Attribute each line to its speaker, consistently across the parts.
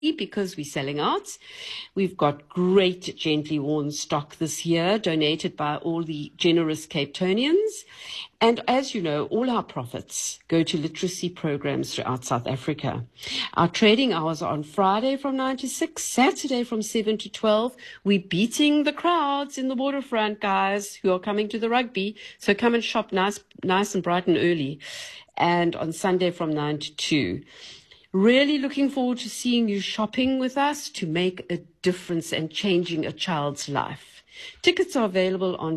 Speaker 1: because we're selling out. We've got great gently worn stock this year, donated by all the generous Cape Townians. And as you know, all our profits go to literacy programs throughout South Africa. Our trading hours are on Friday from 9 to 6, Saturday from 7 to 12. We're beating the crowds in the waterfront, guys, who are coming to the rugby. So come and shop nice and bright and early. And on Sunday from 9 to 2. Really looking forward to seeing you shopping with us to make a difference and changing a child's life. Tickets are available on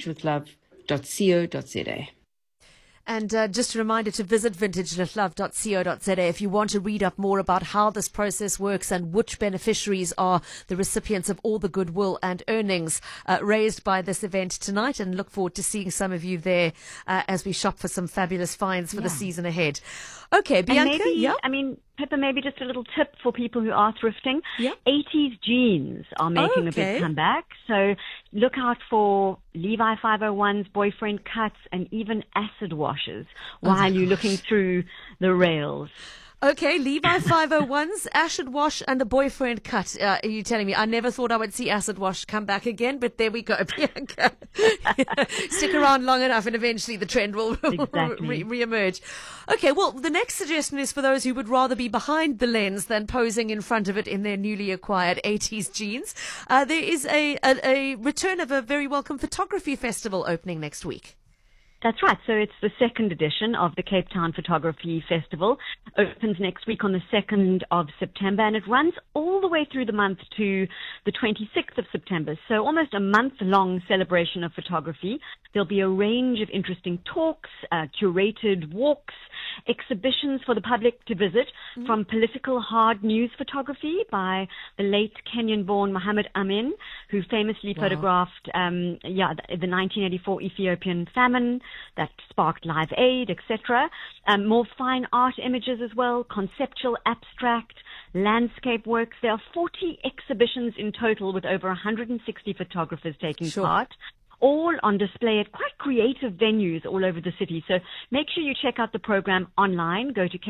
Speaker 1: vintagewithlove.co.za.
Speaker 2: And just a reminder to visit vintagewithlove.co.za if you want to read up more about how this process works and which beneficiaries are the recipients of all the goodwill and earnings raised by this event tonight. And look forward to seeing some of you there as we shop for some fabulous finds for the season ahead. Okay, Bianca.
Speaker 3: Pippa, maybe just a little tip for people who are thrifting.
Speaker 2: Yeah.
Speaker 3: 80s jeans are making a big comeback. So look out for Levi 501s, boyfriend cuts, and even acid washes while you're looking through the rails.
Speaker 2: Okay, Levi 501s, acid wash, and a boyfriend cut. Are you telling me? I never thought I would see acid wash come back again, but there we go, Bianca. Stick around long enough and eventually the trend will re-emerge. Okay, well, the next suggestion is for those who would rather be behind the lens than posing in front of it in their newly acquired 80s jeans. There is a return of a very welcome photography festival opening next week.
Speaker 3: That's right. So it's the second edition of the Cape Town Photography Festival. Opens next week on the 2nd of September, and it runs all the way through the month to the 26th of September. So almost a month-long celebration of photography. There'll be a range of interesting talks, curated walks, exhibitions for the public to visit, from political hard news photography by the late Kenyan-born Mohammed Amin, who famously photographed the 1984 Ethiopian famine that sparked Live Aid, etc. More fine art images as well, conceptual, abstract, landscape works. There are 40 exhibitions in total with over 160 photographers taking part, all on display at quite creative venues all over the city. So make sure you check out the program online. Go to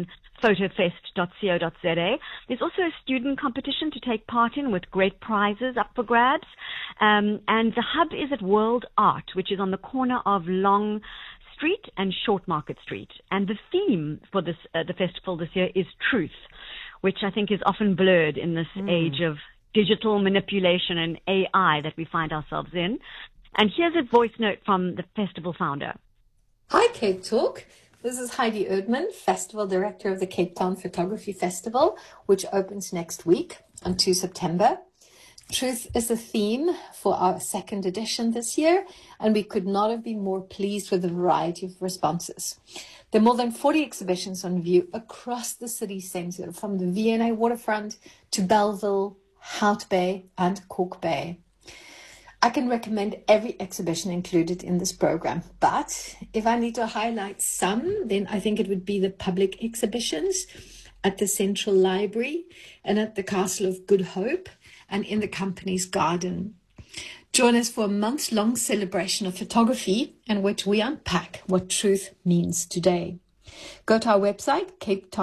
Speaker 3: capetownphotofest.co.za. There's also a student competition to take part in with great prizes up for grabs. And the hub is at World Art, which is on the corner of Long Street and Short Market Street. And the theme for this the festival this year is truth, which I think is often blurred in this age of digital manipulation and AI that we find ourselves in. And here's a voice note from the festival founder.
Speaker 4: Hi, Cape Talk. This is Heidi Erdmann, Festival Director of the Cape Town Photography Festival, which opens next week on 2 September. Truth is the theme for our second edition this year, and we could not have been more pleased with the variety of responses. There are more than 40 exhibitions on view across the city centre, from the V&A waterfront to Belleville, Hout Bay and Cork Bay. I can recommend every exhibition included in this program, but if I need to highlight some, then I think it would be the public exhibitions at the Central Library and at the Castle of Good Hope and in the company's garden. Join us for a month-long celebration of photography in which we unpack what truth means today. Go to our website,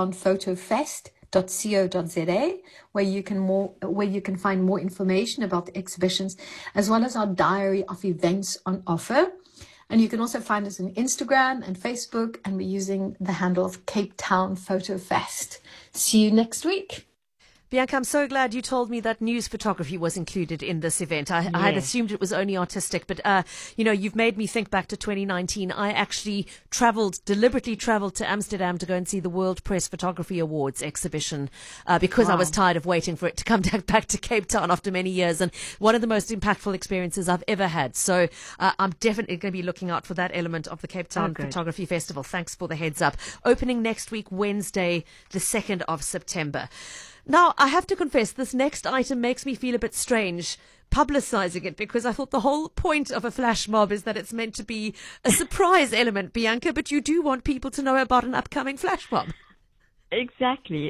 Speaker 4: capetownphotofest.co.za, where you can find more information about the exhibitions, as well as our diary of events on offer. And you can also find us on Instagram and Facebook, and we're using the handle of Cape Town Photo Fest. See you next week.
Speaker 2: Bianca, I'm so glad you told me that news photography was included in this event. I had assumed it was only artistic, but, you've made me think back to 2019. I actually deliberately traveled to Amsterdam to go and see the World Press Photography Awards exhibition because I was tired of waiting for it to come back to Cape Town after many years. And one of the most impactful experiences I've ever had. So I'm definitely going to be looking out for that element of the Cape Town Photography Festival. Thanks for the heads up. Opening next week, Wednesday, the 2nd of September. Now, I have to confess, this next item makes me feel a bit strange publicizing it, because I thought the whole point of a flash mob is that it's meant to be a surprise element, Bianca, but you do want people to know about an upcoming flash mob.
Speaker 3: Exactly.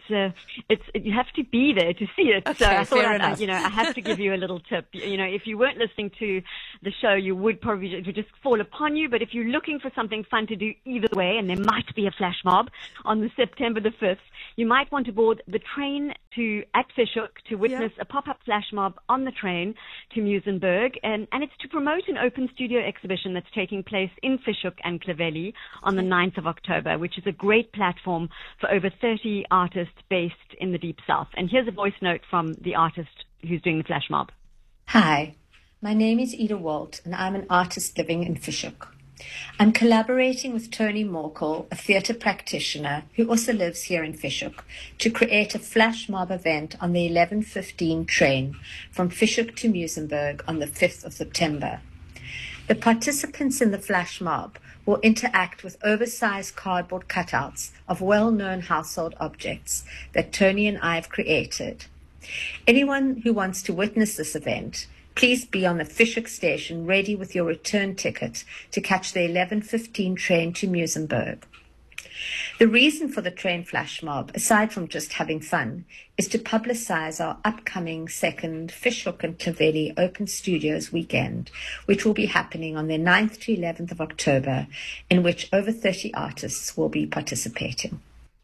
Speaker 3: You have to be there to see it.
Speaker 2: Okay,
Speaker 3: so I
Speaker 2: fair
Speaker 3: thought,
Speaker 2: enough.
Speaker 3: I have to give you a little tip. If you weren't listening to the show, it would just fall upon you. But if you're looking for something fun to do either way, and there might be a flash mob on the September the 5th, you might want to board the train at Fish Hoek to witness a pop-up flash mob on the train to Muizenberg. And it's to promote an open studio exhibition that's taking place in Fish Hoek and Clovelly on the 9th of October, which is a great platform for over 30 artists based in the Deep South. And here's a voice note from the artist who's doing the flash mob.
Speaker 5: Hi, my name is Ida Walt, and I'm an artist living in Fish Hoek. I'm collaborating with Tony Morkel, a theatre practitioner who also lives here in Fish Hoek, to create a flash mob event on the 11:15 train from Fish Hoek to Muizenberg on the 5th of September. The participants in the flash mob will interact with oversized cardboard cutouts of well-known household objects that Tony and I have created. Anyone who wants to witness this event, please be on the Fish Hoek station ready with your return ticket to catch the 11:15 train to Muizenberg. The reason for the train flash mob, aside from just having fun, is to publicize our upcoming second Fish Hoek and Clovelly Open Studios weekend, which will be happening on the 9th to 11th of October, in which over 30 artists will be participating.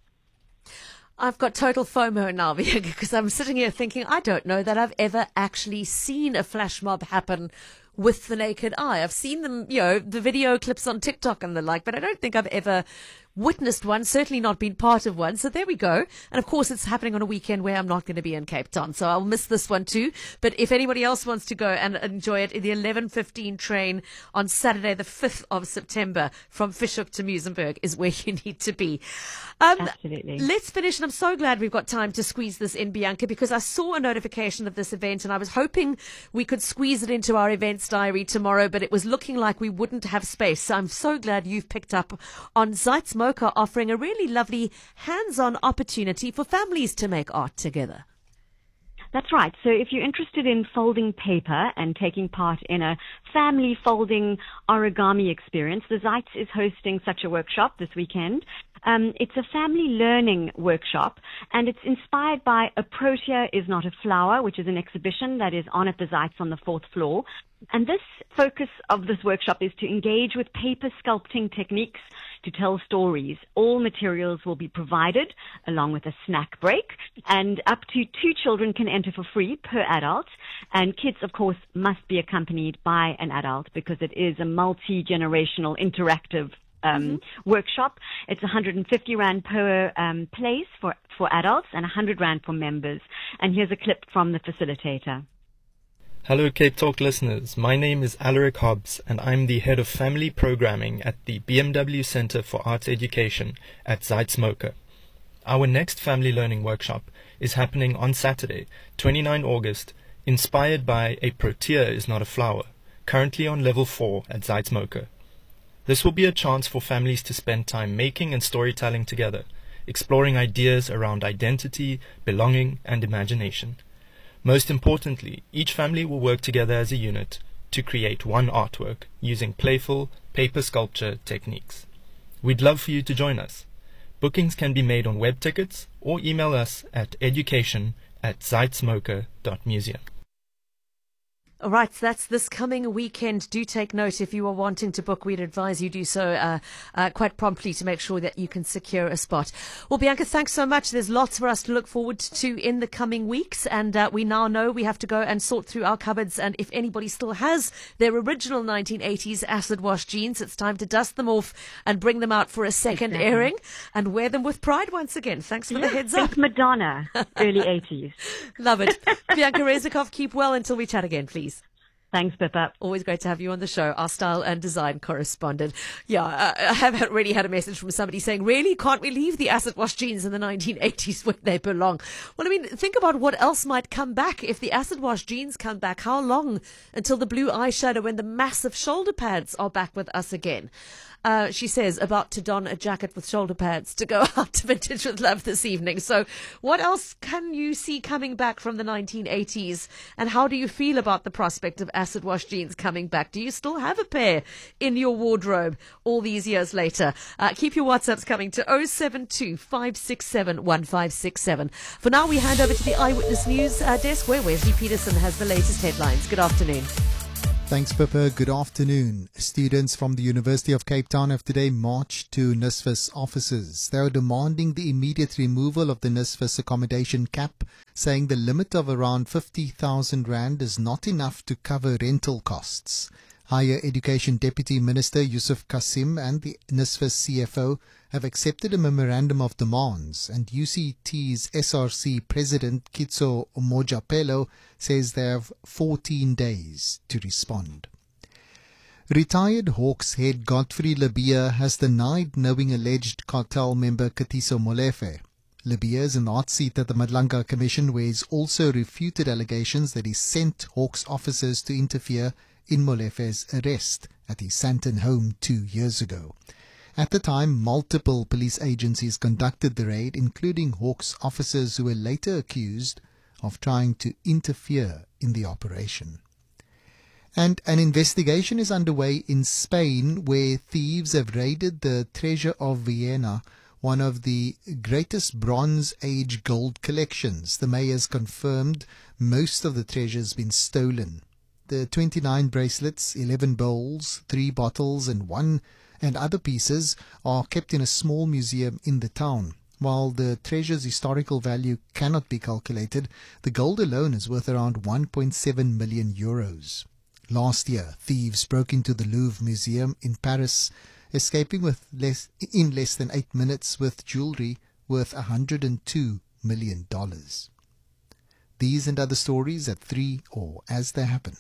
Speaker 2: I've got total FOMO now because I'm sitting here thinking, I don't know that I've ever actually seen a flash mob happen with the naked eye. I've seen them, the video clips on TikTok and the like, but I don't think I've ever witnessed one, certainly not been part of one. So there we go. And of course, it's happening on a weekend where I'm not going to be in Cape Town. So I'll miss this one too. But if anybody else wants to go and enjoy it, the 11:15 train on Saturday, the 5th of September from Fish Hoek to Muizenberg is where you need to be.
Speaker 3: Absolutely.
Speaker 2: Let's finish. And I'm so glad we've got time to squeeze this in, Bianca, because I saw a notification of this event and I was hoping we could squeeze it into our events diary tomorrow, but it was looking like we wouldn't have space. So I'm so glad you've picked up on Zeitz Mocha offering a really lovely hands-on opportunity for families to make art together.
Speaker 3: That's right. So if you're interested in folding paper and taking part in a family folding origami experience, the Zeitz is hosting such a workshop this weekend. It's a family learning workshop, and it's inspired by A Protea is Not a Flower, which is an exhibition that is on at the Zeitz on the 4th floor. And this focus of this workshop is to engage with paper sculpting techniques to tell stories. All materials will be provided along with a snack break, and up to 2 children can enter for free per adult. And kids, of course, must be accompanied by an adult because it is a multi-generational interactive workshop. It's 150 Rand per place for adults and 100 Rand for members. And here's a clip from the facilitator.
Speaker 6: Hello Cape Talk listeners, my name is Alaric Hobbs and I'm the Head of Family Programming at the BMW Centre for Arts Education at Zeitz Mocha. Our next family learning workshop is happening on Saturday, 29 August, inspired by A Protea is Not a Flower, currently on level 4 at Zeitz Mocha. This will be a chance for families to spend time making and storytelling together, exploring ideas around identity, belonging and imagination. Most importantly, each family will work together as a unit to create one artwork using playful paper sculpture techniques. We'd love for you to join us. Bookings can be made on web tickets or email us at education@zeitzmocha.museum.
Speaker 2: All right, so that's this coming weekend. Do take note if you are wanting to book. We'd advise you do so quite promptly to make sure that you can secure a spot. Well, Bianca, thanks so much. There's lots for us to look forward to in the coming weeks. And we now know we have to go and sort through our cupboards. And if anybody still has their original 1980s acid wash jeans, it's time to dust them off and bring them out for a second airing and wear them with pride once again. Thanks for the heads up.
Speaker 3: Think Madonna, early 80s.
Speaker 2: Love it. Bianca Rezikov, keep well until we chat again, please.
Speaker 3: Thanks, Pippa.
Speaker 2: Always great to have you on the show, our style and design correspondent. Yeah, I have already had a message from somebody saying, really, can't we leave the acid wash jeans in the 1980s where they belong? Well, I mean, think about what else might come back. If the acid wash jeans come back, how long until the blue eyeshadow and the massive shoulder pads are back with us again? she says, about to don a jacket with shoulder pads to go out to Vintage with Love this evening. So what else can you see coming back from the 1980s? And how do you feel about the prospect of acid wash jeans coming back? Do you still have a pair in your wardrobe all these years later? Keep your WhatsApps coming to 072 567 1567. For now, we hand over to the Eyewitness News desk, where Wesley Peterson has the latest headlines. Good afternoon.
Speaker 7: Thanks, Pippa. Good afternoon. Students from the University of Cape Town have today marched to NSFAS offices. They are demanding the immediate removal of the NSFAS accommodation cap, saying the limit of around 50,000 rand is not enough to cover rental costs. Higher Education Deputy Minister Yusuf Kasim and the NSFAS CFO have accepted a memorandum of demands, and UCT's SRC President Kitso Mojapelo says they have 14 days to respond. Retired Hawks head Godfrey Labia has denied knowing alleged cartel member Katiso Molefe. Labia is in the hot seat at the Madlanga Commission, where he's also refuted allegations that he sent Hawks officers to interfere in Molefe's arrest at his Sandton home 2 years ago. At the time, multiple police agencies conducted the raid, including Hawks officers who were later accused of trying to interfere in the operation. And an investigation is underway in Spain, where thieves have raided the Treasure of Vienna, one of the greatest Bronze Age gold collections. The mayor's confirmed most of the treasure has been stolen. The 29 bracelets, 11 bowls, 3 bottles and other pieces are kept in a small museum in the town. While the treasure's historical value cannot be calculated, the gold alone is worth around 1.7 million euros. Last year, thieves broke into the Louvre Museum in Paris, escaping in less than 8 minutes with jewelry worth $102 million. These and other stories at 3 or as they happen.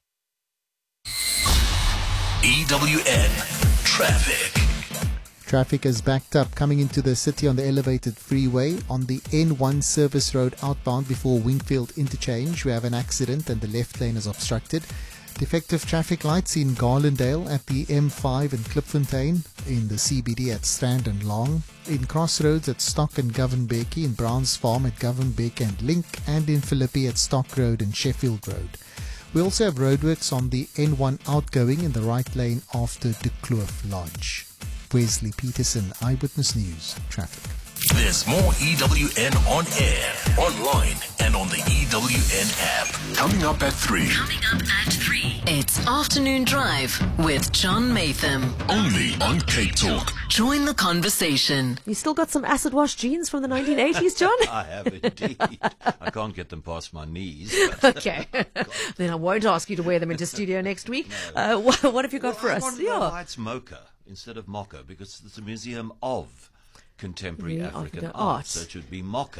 Speaker 8: EWN Traffic.
Speaker 7: Traffic is backed up coming into the city on the elevated freeway. On the N1 service road outbound before Wingfield Interchange, we have an accident and the left lane is obstructed. Defective traffic lights in Garlandale at the M5 in Klipfontein, in the CBD at Strand and Long, in Crossroads at Stock and Govan-Becky, in Browns Farm at Govan-Beck and Link, and in Philippi at Stock Road and Sheffield Road. We also have roadworks on the N1 outgoing in the right lane after De Kloof Lodge. Wesley Peterson, Eyewitness News, Traffic.
Speaker 8: There's more EWN on air, online, and on the EWN app. Coming up at 3.
Speaker 9: It's Afternoon Drive with John Matham.
Speaker 8: Only on Cape Talk.
Speaker 9: Join the conversation.
Speaker 2: You still got some acid wash jeans from the 1980s, John?
Speaker 10: I have indeed. I can't get them past my knees.
Speaker 2: Okay. Then I won't ask you to wear them into studio next week.
Speaker 10: No.
Speaker 2: What have you got for us?
Speaker 10: I wonder why it's mocha instead of mocha, because it's a museum of contemporary African art, so it should be mocha.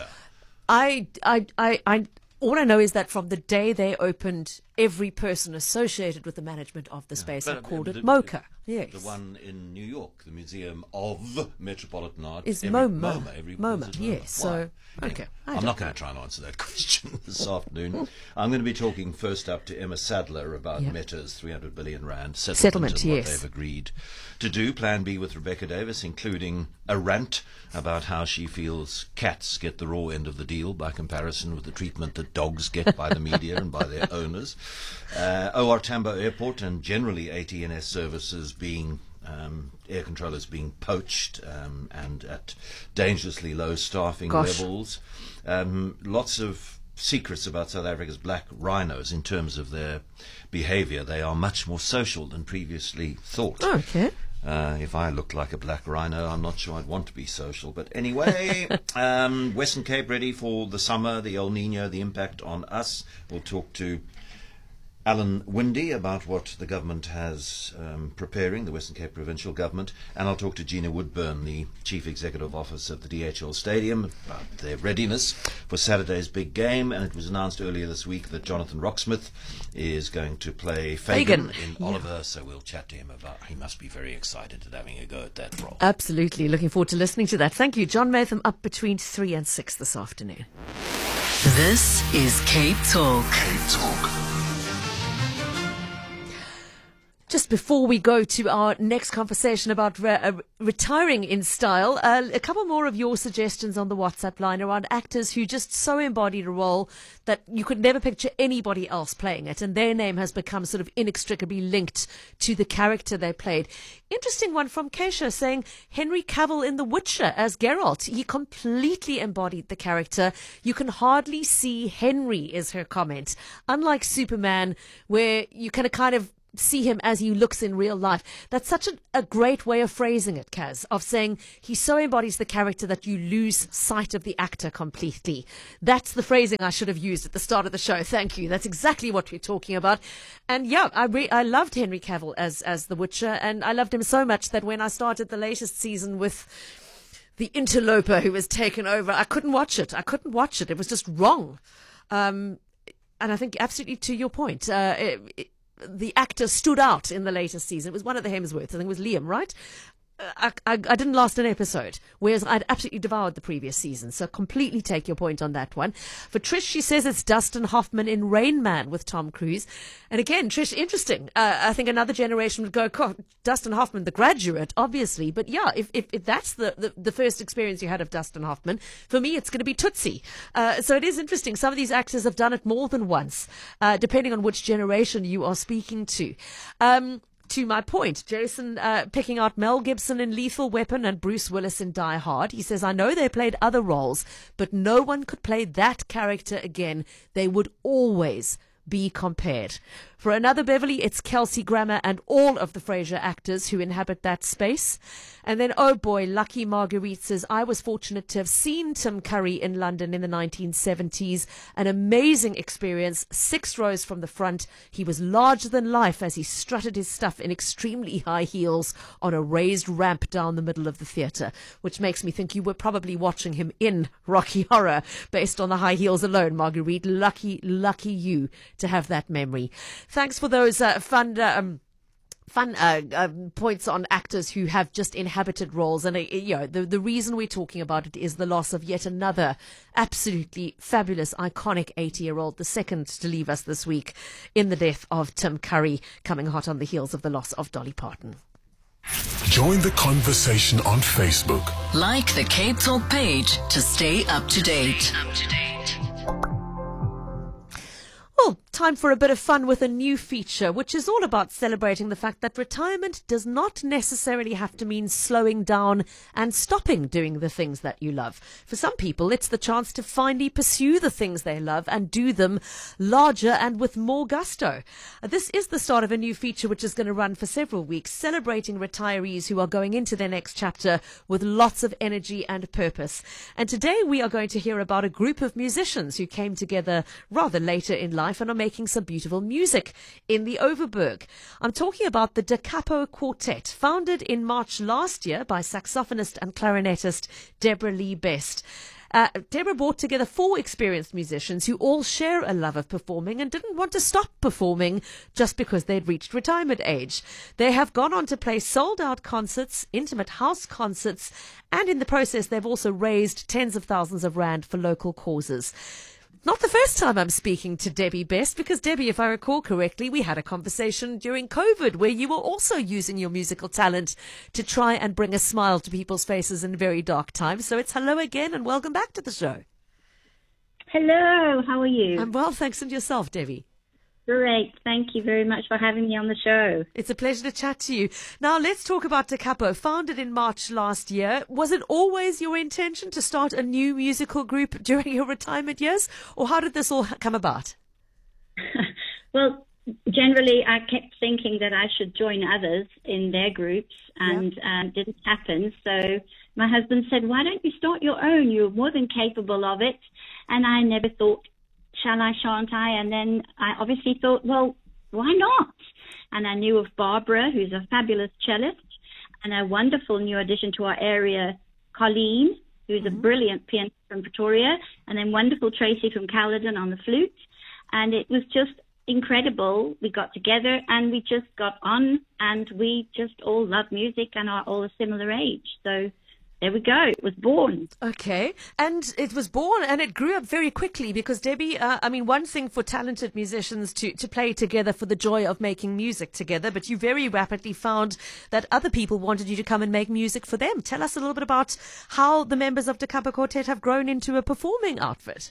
Speaker 2: All I know is that from the day they opened, every person associated with the management of the space have called it mocha. Yes.
Speaker 10: The one in New York, the Museum of Metropolitan Art,
Speaker 2: is
Speaker 10: MoMA.
Speaker 2: MoMA, yes. So,
Speaker 10: okay. I'm not going to try and answer that question this afternoon. I'm going to be talking first up to Emma Sadler about Meta's 300 billion rand settlement and what they've agreed to do. Plan B with Rebecca Davis, including a rant about how she feels cats get the raw end of the deal by comparison with the treatment that dogs get by the media and by their owners. OR Tambo Airport and generally ATNS services being air controllers being poached and at dangerously low staffing levels. Lots of secrets about South Africa's black rhinos in terms of their behaviour. They are much more social than previously thought.
Speaker 2: Okay.
Speaker 10: If I looked like a black rhino, I'm not sure I'd want to be social. But anyway, Western Cape ready for the summer, the El Nino, the impact on us. We'll talk to Alan Windy about what the government has preparing, the Western Cape Provincial Government, and I'll talk to Gina Woodburn, the Chief Executive Officer of the DHL Stadium, about their readiness for Saturday's big game. And it was announced earlier this week that Jonathan Rocksmith is going to play Fagin in Oliver, so we'll chat to him about. He must be very excited at having a go at that role.
Speaker 2: Absolutely, looking forward to listening to that. Thank you, John Matham, up between 3 and 6 this afternoon.
Speaker 9: This is Cape Talk.
Speaker 8: Cape Talk.
Speaker 2: Just before we go to our next conversation about retiring in style, a couple more of your suggestions on the WhatsApp line around actors who just so embodied a role that you could never picture anybody else playing it, and their name has become sort of inextricably linked to the character they played. Interesting one from Keisha saying Henry Cavill in The Witcher as Geralt. He completely embodied the character. You can hardly see Henry, is her comment. Unlike Superman, where you can kind of see him as he looks in real life. That's such a great way of phrasing it, Kaz, of saying he so embodies the character that you lose sight of the actor completely. That's the phrasing I should have used at the start of the show. Thank you. That's exactly what we're talking about. And yeah, I loved Henry Cavill as The Witcher, and I loved him so much that when I started the latest season with the interloper who was taken over, I couldn't watch it. It was just wrong. And I think absolutely to your point, the actor stood out in the latest season. It was one of the Hemsworths. I think it was Liam, right? I didn't last an episode, whereas I'd absolutely devoured the previous season. So completely take your point on that one. For Trish, she says it's Dustin Hoffman in Rain Man with Tom Cruise. And again, Trish, interesting. I think another generation would go, Dustin Hoffman, The Graduate, obviously. But yeah, if that's the first experience you had of Dustin Hoffman, for me, it's going to be Tootsie. So it is interesting. Some of these actors have done it more than once, depending on which generation you are speaking to. To my point, Jason picking out Mel Gibson in Lethal Weapon and Bruce Willis in Die Hard. He says, I know they played other roles, but no one could play that character again. They would always be compared. For another Beverly, it's Kelsey Grammer and all of the Frasier actors who inhabit that space. And then, oh boy, Lucky Marguerite says, I was fortunate to have seen Tim Curry in London in the 1970s. An amazing experience, 6 rows from the front. He was larger than life as he strutted his stuff in extremely high heels on a raised ramp down the middle of the theatre, which makes me think you were probably watching him in Rocky Horror based on the high heels alone, Marguerite. Lucky you to have that memory. Thanks for those fun points on actors who have just inhabited roles. And the reason we're talking about it is the loss of yet another absolutely fabulous, iconic 80-year-old, the second to leave us this week in the death of Tim Curry, coming hot on the heels of the loss of Dolly Parton.
Speaker 8: Join the conversation on Facebook.
Speaker 9: Like the Cape Talk page to stay up to date.
Speaker 2: Well, time for a bit of fun with a new feature, which is all about celebrating the fact that retirement does not necessarily have to mean slowing down and stopping doing the things that you love. For some people, it's the chance to finally pursue the things they love and do them larger and with more gusto. This is the start of a new feature which is going to run for several weeks, celebrating retirees who are going into their next chapter with lots of energy and purpose. And today we are going to hear about a group of musicians who came together rather later in life and are making some beautiful music in the Overberg. I'm talking about the Da Capo Quartet, founded in March last year by saxophonist and clarinetist Deborah Lee Best. Deborah brought together 4 experienced musicians who all share a love of performing and didn't want to stop performing just because they'd reached retirement age. They have gone on to play sold-out concerts, intimate house concerts, and in the process they've also raised tens of thousands of rand for local causes. Not the first time I'm speaking to Debbie Best, because Debbie, if I recall correctly, we had a conversation during COVID where you were also using your musical talent to try and bring a smile to people's faces in very dark times. So it's hello again and welcome back to the show.
Speaker 11: Hello, how are you?
Speaker 2: I'm well, thanks, and yourself, Debbie?
Speaker 11: Great, thank you very much for having me on the show.
Speaker 2: It's a pleasure to chat to you. Now, let's talk about Da Capo. Founded in March last year, was it always your intention to start a new musical group during your retirement years, or how did this all come about?
Speaker 11: Well, generally, I kept thinking that I should join others in their groups, and it didn't happen. So my husband said, why don't you start your own? You're more than capable of it. And I never thought, shall I, shan't I? And then I obviously thought, well, why not? And I knew of Barbara, who's a fabulous cellist, and a wonderful new addition to our area, Colleen, who's a brilliant pianist from Pretoria, and then wonderful Tracy from Caledon on the flute. And it was just incredible. We got together and we just got on, and we just all love music and are all a similar age. So there we go. It was born.
Speaker 2: Okay. And it was born and it grew up very quickly because, Debbie, one thing for talented musicians to play together for the joy of making music together, but you very rapidly found that other people wanted you to come and make music for them. Tell us a little bit about how the members of Da Campo Quartet have grown into a performing outfit.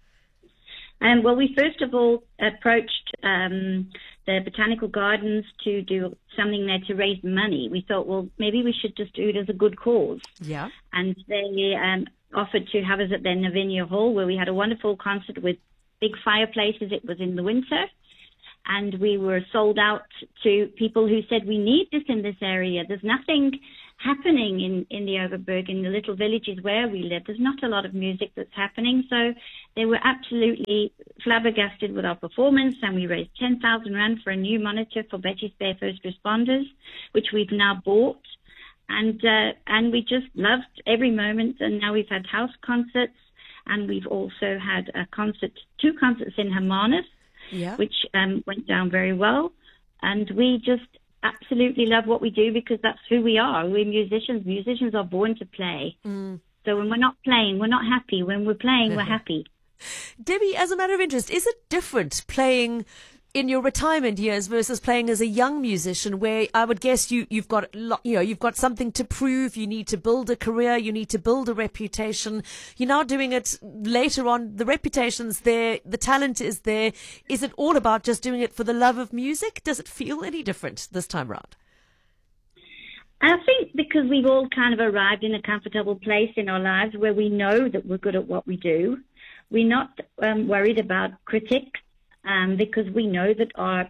Speaker 11: Well, we first of all approached the Botanical Gardens to do something there to raise money. We thought, well, maybe we should just do it as a good cause.
Speaker 2: Yeah.
Speaker 11: And they offered to have us at their Navinia Hall, where we had a wonderful concert with big fireplaces. It was in the winter. And we were sold out to people who said, we need this in this area. There's nothing happening in the Overberg, in the little villages where we live. There's not a lot of music that's happening. So they were absolutely flabbergasted with our performance, and we raised 10,000 Rand for a new monitor for Betty's Bay First Responders, which we've now bought. And we just loved every moment. And now we've had house concerts, and we've also had two concerts in Hermanus, which went down very well. And we just absolutely love what we do because that's who we are. We're musicians. Musicians are born to play. So when we're not playing, we're not happy. When we're playing, we're happy.
Speaker 2: Debbie, as a matter of interest, is it different playing in your retirement years versus playing as a young musician, where I would guess you've got something to prove, you need to build a career, you need to build a reputation. You're now doing it later on. The reputation's there, the talent is there. Is it all about just doing it for the love of music? Does it feel any different this time around?
Speaker 11: I think because we've all kind of arrived in a comfortable place in our lives where we know that we're good at what we do. We're not worried about critics. Because we know that our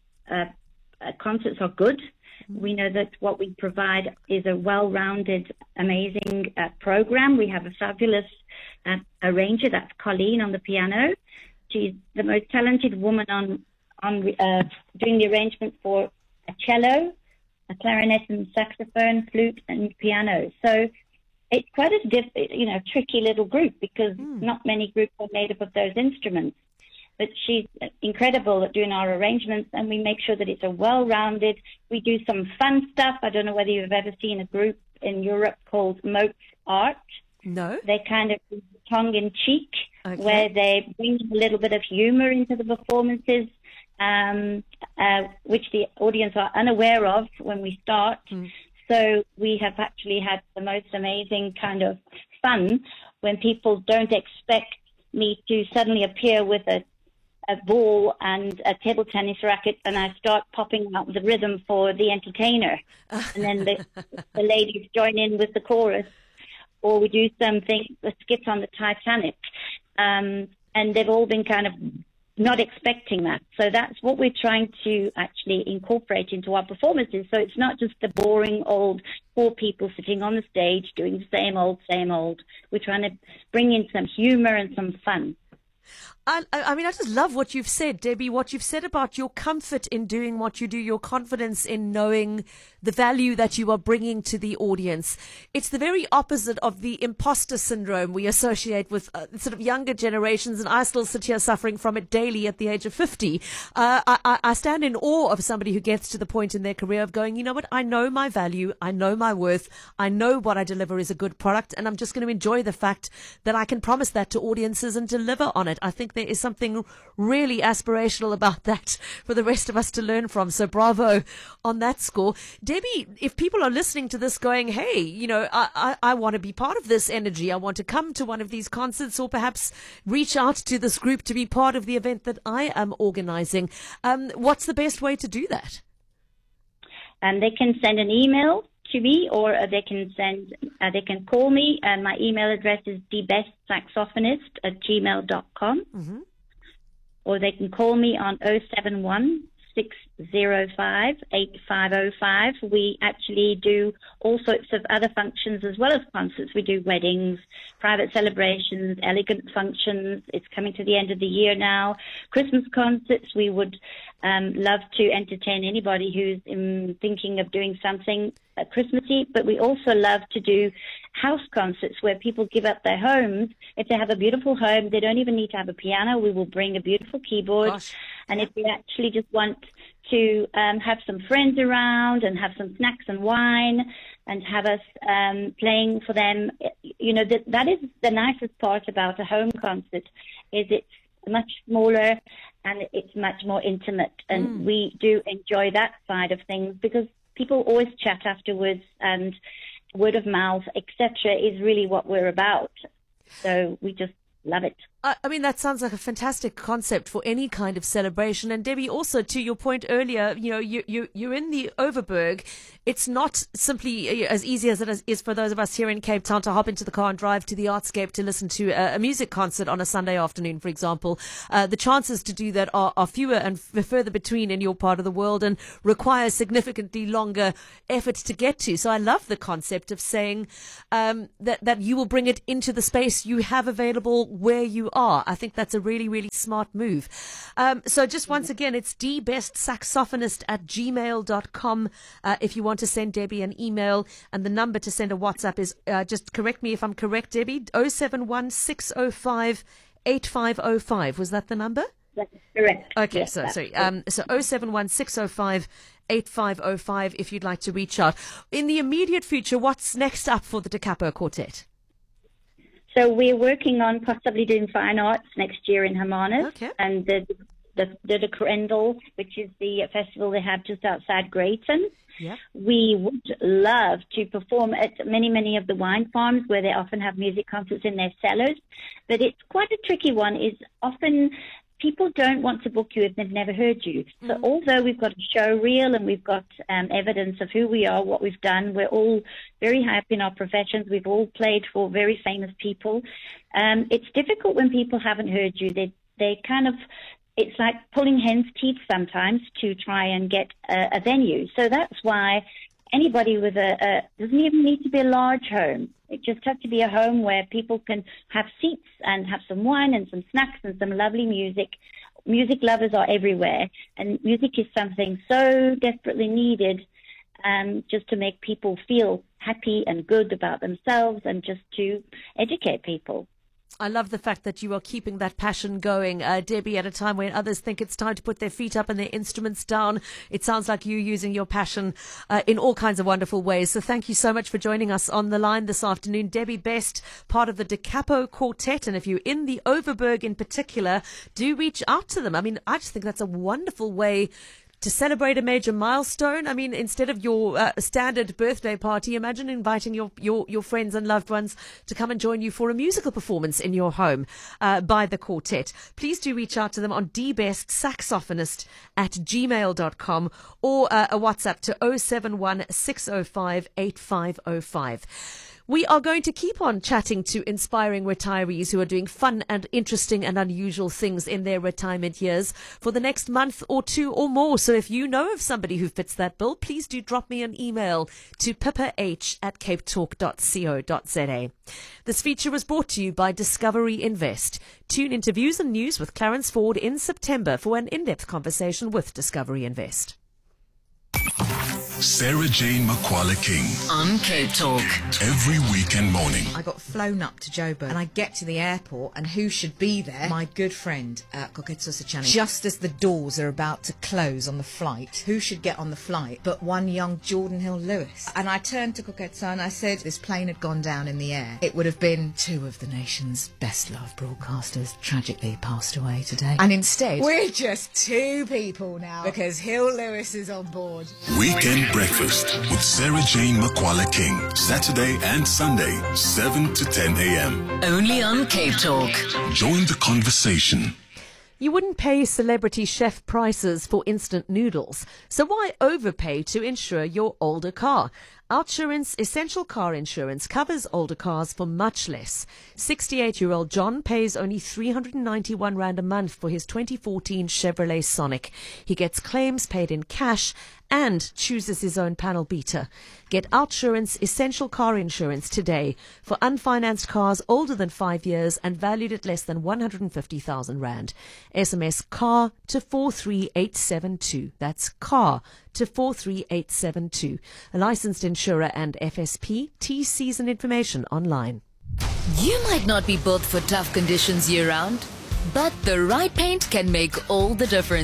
Speaker 11: concerts are good. We know that what we provide is a well-rounded, amazing program. We have a fabulous arranger, that's Colleen on the piano. She's the most talented woman on doing the arrangement for a cello, a clarinet and saxophone, flute and piano. So it's quite a tricky little group because not many groups are made up of those instruments. But she's incredible at doing our arrangements, and we make sure that it's a well-rounded. We do some fun stuff. I don't know whether you've ever seen a group in Europe called Moats Art.
Speaker 2: No.
Speaker 11: They kind of tongue-in-cheek, where they bring a little bit of humor into the performances, which the audience are unaware of when we start. So we have actually had the most amazing kind of fun when people don't expect me to suddenly appear with a ball and a table tennis racket, and I start popping out the rhythm for the entertainer. And then the ladies join in with the chorus, or we do something, a skit on the Titanic. And they've all been kind of not expecting that. So that's what we're trying to actually incorporate into our performances. So it's not just the boring old four people sitting on the stage doing the same old, same old. We're trying to bring in some humor and some fun.
Speaker 2: I just love what you've said, Debbie, what you've said about your comfort in doing what you do, your confidence in knowing the value that you are bringing to the audience. It's the very opposite of the imposter syndrome we associate with sort of younger generations, and I still sit here suffering from it daily at the age of 50. I stand in awe of somebody who gets to the point in their career of going, you know what, I know my value, I know my worth, I know what I deliver is a good product, and I'm just going to enjoy the fact that I can promise that to audiences and deliver on it. I think there is something really aspirational about that for the rest of us to learn from. So bravo on that score. Debbie, if people are listening to this going, hey, I want to be part of this energy, I want to come to one of these concerts, or perhaps reach out to this group to be part of the event that I am organizing, what's the best way to do that?
Speaker 11: They can send an email to me, or they can call me. My email address is thebestsaxophonist@gmail.com. Or they can call me on 071 605 8505. We actually do all sorts of other functions as well as concerts. We do weddings, private celebrations, elegant functions. It's coming to the end of the year now. Christmas concerts. We would love to entertain anybody who's thinking of doing something Christmassy, but we also love to do house concerts where people give up their homes. If they have a beautiful home, they don't even need to have a piano. We will bring a beautiful keyboard.
Speaker 2: Gosh.
Speaker 11: And if they actually just want to have some friends around and have some snacks and wine, and have us playing for them. You know, that is the nicest part about a home concert, is it's much smaller and it's much more intimate. And we do enjoy that side of things because people always chat afterwards, and word of mouth, etc., is really what we're about. So we just love it.
Speaker 2: I mean, that sounds like a fantastic concept for any kind of celebration. And Debbie, also to your point earlier, you know, you're in the Overberg. It's not simply as easy as it is for those of us here in Cape Town to hop into the car and drive to the Artscape to listen to a music concert on a Sunday afternoon, for example. The chances to do that are fewer and further between in your part of the world and require significantly longer effort to get to. So I love the concept of saying that you will bring it into the space you have available where you are. I think that's a really, really smart move. So just once again, it's dbestsaxophonist@gmail.com if you want to send Debbie an email, and the number to send a WhatsApp is, just correct me if I'm correct, Debbie, 071 605 8505. Was that the number?
Speaker 11: That's correct.
Speaker 2: Okay,
Speaker 11: yes,
Speaker 2: so 071 605 8505 if you'd like to reach out. In the immediate future, what's next up for the Da Capo Quartet?
Speaker 11: So we're working on possibly doing fine arts next year in Hermanus,
Speaker 2: okay,
Speaker 11: and the Crendel, which is the festival they have just outside Greyton.
Speaker 2: Yeah.
Speaker 11: We would love to perform at many of the wine farms where they often have music concerts in their cellars, but it's quite a tricky one. Is often people don't want to book you if they've never heard you. So although we've got a show reel and we've got evidence of who we are, what we've done, we're all very high up in our professions. We've all played for very famous people. It's difficult when people haven't heard you. They kind of, it's like pulling hen's teeth sometimes to try and get a venue. So that's why anybody with doesn't even need to be a large home. It just has to be a home where people can have seats and have some wine and some snacks and some lovely music. Music lovers are everywhere, and music is something so desperately needed, just to make people feel happy and good about themselves and just to educate people.
Speaker 2: I love the fact that you are keeping that passion going, Debbie, at a time when others think it's time to put their feet up and their instruments down. It sounds like you're using your passion in all kinds of wonderful ways. So thank you so much for joining us on the line this afternoon. Debbie Best, part of the Da Capo Quartet. And if you're in the Overberg in particular, do reach out to them. I mean, I just think that's a wonderful way to celebrate a major milestone. I mean, instead of your standard birthday party, imagine inviting your friends and loved ones to come and join you for a musical performance in your home by the quartet. Please do reach out to them on dbestsaxophonist@gmail.com or a WhatsApp to 071 605 8505. We are going to keep on chatting to inspiring retirees who are doing fun and interesting and unusual things in their retirement years for the next month or two or more. So if you know of somebody who fits that bill, please do drop me an email to pippa@capetalk.co.za. This feature was brought to you by Discovery Invest. Tune into Views and News with Clarence Ford in September for an in-depth conversation with Discovery Invest.
Speaker 8: Sarah Jane Makwala King
Speaker 9: on Cape Talk.
Speaker 8: Every weekend morning.
Speaker 12: I got flown up to Joburg and I get to the airport, and who should be there? My good friend, Koketso Sechani. Just as the doors are about to close on the flight, who should get on the flight but one young Jordan Hill Lewis? And I turned to Koketso and I said, this plane had gone down in the air. It would have been two of the nation's best loved broadcasters tragically passed away today. And instead, we're just two people now because Hill Lewis is on board.
Speaker 8: Weekend Breakfast with Sarah Jane Makwala King. Saturday and Sunday, 7 to 10 a.m.
Speaker 9: Only on Cape Talk.
Speaker 8: Join the conversation.
Speaker 2: You wouldn't pay celebrity chef prices for instant noodles, so why overpay to insure your older car? Outsurance Essential Car Insurance covers older cars for much less. 68-year-old John pays only 391 Rand a month for his 2014 Chevrolet Sonic. He gets claims paid in cash and chooses his own panel beater. Get Outsurance Essential Car Insurance today for unfinanced cars older than 5 years and valued at less than 150,000 Rand. SMS CAR to 43872. That's CAR to 43872. A licensed insurer and FSP. TCs and information online.
Speaker 9: You might not be built for tough conditions year-round, but the right paint can make all the difference.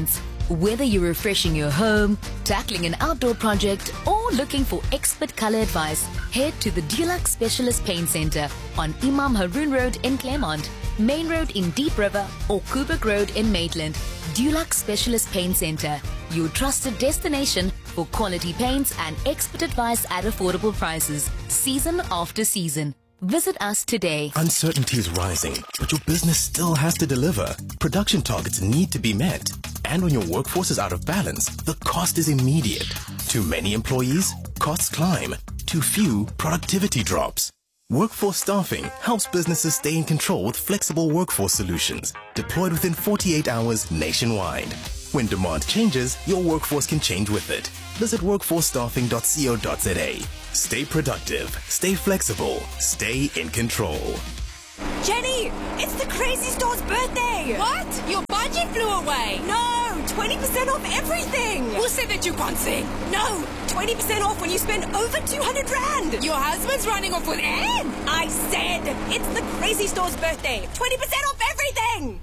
Speaker 13: Whether you're refreshing your home, tackling an outdoor project, or looking for expert color advice, head to the Dulux Specialist Paint Center on Imam Haroon Road in Claremont, Main Road in Deep River, or Kubrick Road in Maitland. Dulux Specialist Paint Center, your trusted destination for quality paints and expert advice at affordable prices, season after season. Visit us today.
Speaker 14: Uncertainty is rising, but your business still has to deliver. Production targets need to be met. And when your workforce is out of balance, the cost is immediate. Too many employees? Costs climb. Too few? Productivity drops. Workforce Staffing helps businesses stay in control with flexible workforce solutions, deployed within 48 hours nationwide. When demand changes, your workforce can change with it. Visit workforcestaffing.co.za. Stay productive, stay flexible, stay in control.
Speaker 15: Jenny, it's the Crazy Store's birthday! What? Your budget flew away! No! 20% off everything! Who said that you can't sing? No! 20% off when you spend over 200 Rand! Your husband's running off with Anne! I said, it's the Crazy Store's birthday! 20% off everything!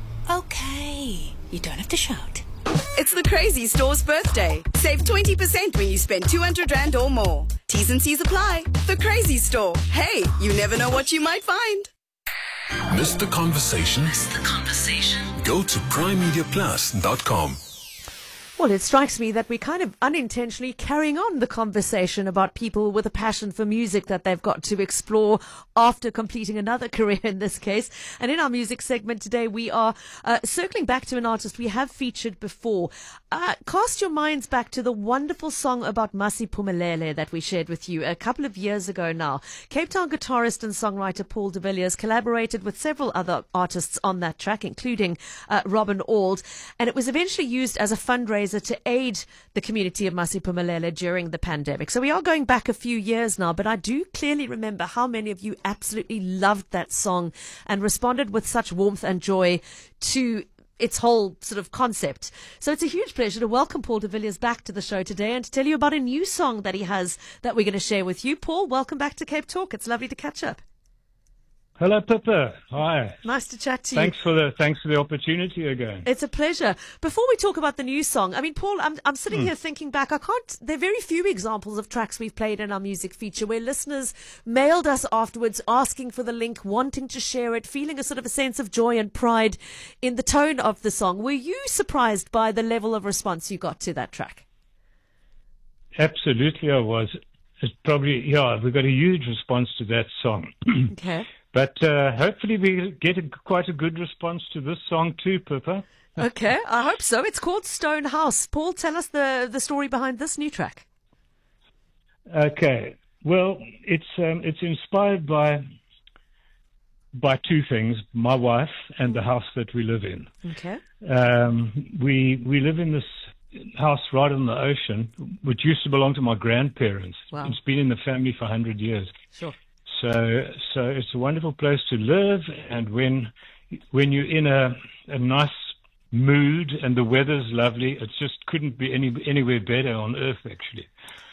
Speaker 15: Okay, you don't have to shout.
Speaker 16: It's the Crazy Store's birthday. Save 20% when you spend 200 Rand or more. T's and C's apply. The Crazy Store. Hey, you never know what you might find.
Speaker 8: Miss the conversation? Go to primemediaplus.com.
Speaker 2: Well, it strikes me that we're kind of unintentionally carrying on the conversation about people with a passion for music that they've got to explore after completing another career in this case. And in our music segment today, we are circling back to an artist we have featured before. Cast your minds back to the wonderful song about Masi Phumelele that we shared with you a couple of years ago now. Cape Town guitarist and songwriter Paul de Villiers collaborated with several other artists on that track, including Robin Auld. And it was eventually used as a fundraiser to aid the community of Masi Phumelele during the pandemic. So we are going back a few years now, but I do clearly remember how many of you absolutely loved that song and responded with such warmth and joy to its whole sort of concept. So it's a huge pleasure to welcome Paul de Villiers back to the show today and to tell you about a new song that he has that we're going to share with you. Paul, welcome back to Cape Talk. It's lovely to catch up.
Speaker 17: Hello, Pippa. Hi.
Speaker 2: Nice to chat to you.
Speaker 17: Thanks for the opportunity again.
Speaker 2: It's a pleasure. Before we talk about the new song, I mean, Paul, I'm sitting here thinking back. There are very few examples of tracks we've played in our music feature where listeners mailed us afterwards asking for the link, wanting to share it, feeling a sort of a sense of joy and pride in the tone of the song. Were you surprised by the level of response you got to that track?
Speaker 17: Absolutely, I was. It's probably, we got a huge response to that song.
Speaker 2: Okay.
Speaker 17: But hopefully we get quite a good response to this song too, Pippa.
Speaker 2: Okay, I hope so. It's called Stone House. Paul, tell us the story behind this new track.
Speaker 17: Okay, well, it's inspired by two things: my wife and the house that we live in.
Speaker 2: Okay.
Speaker 17: We live in this house right on the ocean, which used to belong to my grandparents.
Speaker 2: Wow.
Speaker 17: It's been in the family for 100 years.
Speaker 2: Sure.
Speaker 17: So it's a wonderful place to live, and when you're in a nice mood and the weather's lovely, it just couldn't be anywhere better on earth, actually.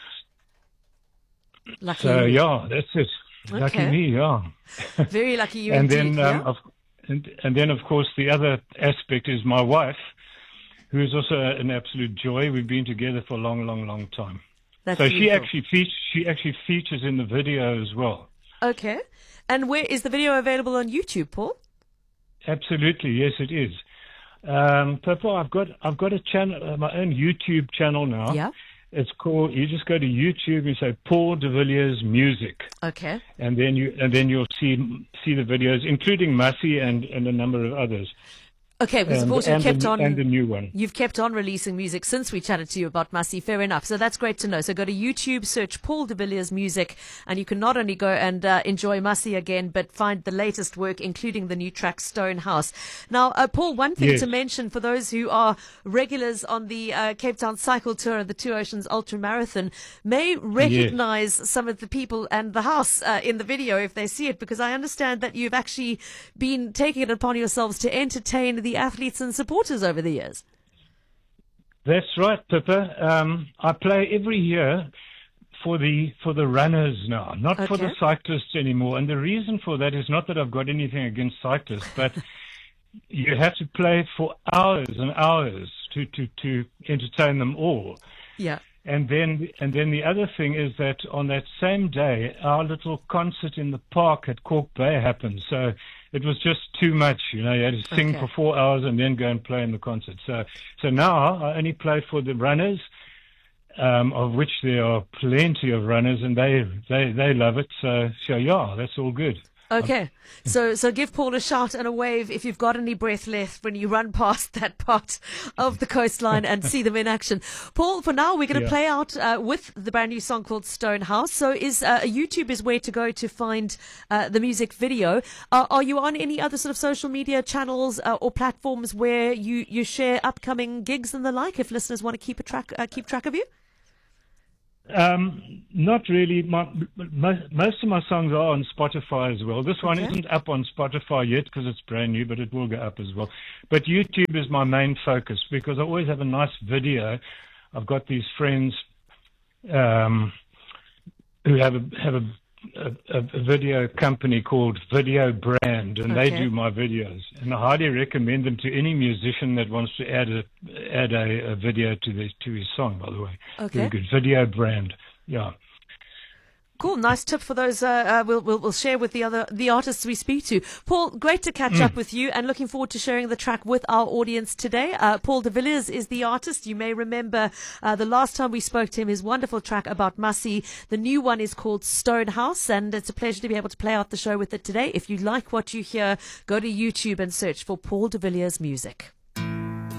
Speaker 2: Lucky
Speaker 17: so
Speaker 2: you.
Speaker 17: yeah, that's it.
Speaker 2: Okay.
Speaker 17: Lucky me, yeah.
Speaker 2: Very lucky you.
Speaker 17: And
Speaker 2: indeed,
Speaker 17: then, and then of course the other aspect is my wife, who is also an absolute joy. We've been together for a long, long, long time.
Speaker 2: That's
Speaker 17: so
Speaker 2: beautiful.
Speaker 17: she actually features in the video as well.
Speaker 2: Okay. And where is the video available on YouTube, Paul?
Speaker 17: Absolutely, yes, it is. Pippa, I've got a channel, my own YouTube channel now.
Speaker 2: Yeah.
Speaker 17: It's called. You just go to YouTube and say Paul de Villiers Music.
Speaker 2: Okay.
Speaker 17: And then you'll see the videos, including Masi and a number of others.
Speaker 2: Okay, because of course you've kept on,
Speaker 17: and the new one.
Speaker 2: You've kept on releasing music since we chatted to you about Masi. Fair enough. So that's great to know. So go to YouTube, search Paul de Villiers Music, and you can not only go and enjoy Masi again, but find the latest work, including the new track Stone House. Now, Paul, one thing to mention for those who are regulars on the Cape Town Cycle Tour and the Two Oceans Ultra Marathon may recognize some of the people and the house in the video if they see it, because I understand that you've actually been taking it upon yourselves to entertain the athletes and supporters over the years.
Speaker 17: That's right, Pippa. I play every year for the runners now, not for the cyclists anymore. And the reason for that is not that I've got anything against cyclists, but you have to play for hours and hours to entertain them all.
Speaker 2: Yeah.
Speaker 17: And then the other thing is that on that same day, our little concert in the park at Cork Bay happened. So it was just too much, you know. You had to sing for 4 hours and then go and play in the concert. So now I only play for the runners, of which there are plenty of runners, and they love it. So yeah, that's all good.
Speaker 2: Okay, so give Paul a shout and a wave if you've got any breath left when you run past that part of the coastline and see them in action. Paul, for now, we're going to play out with the brand new song called Stonehouse. So YouTube is where to go to find the music video. Are you on any other sort of social media channels or platforms where you share upcoming gigs and the like, if listeners want to keep track of you?
Speaker 17: Not really. Most of my songs are on Spotify as well. This one isn't up on Spotify yet because it's brand new, but it will go up as well. But YouTube is my main focus because I always have a nice video. I've got these friends who have a video company called Video Brand, and they do my videos. And I highly recommend them to any musician that wants to add a video to his song, by the way.
Speaker 2: Okay.
Speaker 17: Very good. Video Brand. Yeah.
Speaker 2: Cool, nice tip for those. We'll share with the artists we speak to. Paul, great to catch up with you, and looking forward to sharing the track with our audience today. Paul de Villiers is the artist. You may remember the last time we spoke to him, his wonderful track about Massey. The new one is called Stonehouse, and it's a pleasure to be able to play out the show with it today. If you like what you hear, go to YouTube and search for Paul de Villiers music.